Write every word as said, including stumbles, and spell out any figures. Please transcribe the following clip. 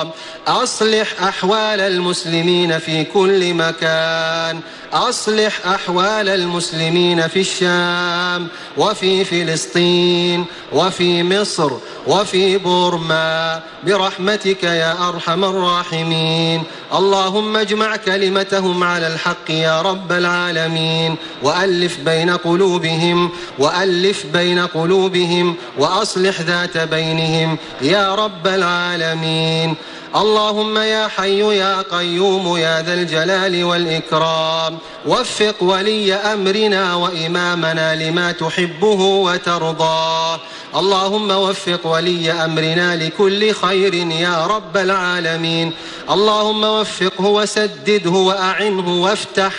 والإكرام. أصلح أحوال المسلمين في كل مكان، أصلح أحوال المسلمين في الشام وفي فلسطين وفي مصر وفي بورما برحمتك يا أرحم الراحمين. اللهم اجمع كلمتهم على الحق يا رب العالمين، وألف بين قلوبهم وألف بين قلوبهم وأصلح ذات بينهم يا رب العالمين. اللهم يا حي يا قيوم يا ذا الجلال والإكرام، وفق ولي أمرنا وإمامنا لما تحبه وترضاه. اللهم وفق ولي أمرنا لكل خير يا رب العالمين. اللهم وفقه وسدده وأعنه وافتح